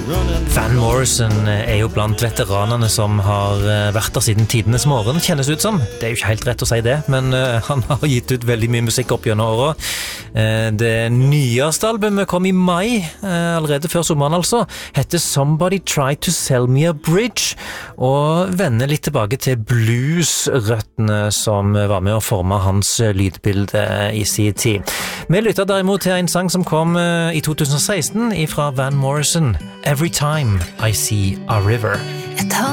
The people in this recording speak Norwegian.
Van Morrison jo blant veteranene som har vært der siden tidenes morgen, kjennes ut som. Det jo ikke helt rett å si det, men han har gitt ut veldig mye musikk opp gjennom året. Det nyeste albumet kom i mai, allerede før sommeren altså, heter Somebody Tried to Sell Me a Bridge, og vender litt tilbake til blues-røttene som var med å forme hans lydbilde i sin tid. Vi lytter derimot til en sang som kom i 2016 fra Van Morrison, Every Time I See a River. Jeg tar